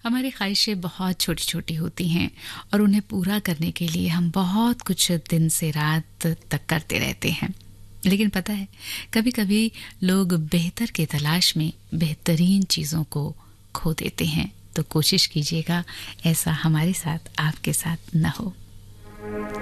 हमारी ख्वाहिशें बहुत छोटी छोटी होती हैं और उन्हें पूरा करने के लिए हम बहुत कुछ दिन से रात तक करते रहते हैं। लेकिन पता है, कभी कभी लोग बेहतर की तलाश में बेहतरीन चीज़ों को खो देते हैं। तो कोशिश कीजिएगा ऐसा हमारे साथ, आपके साथ न हो।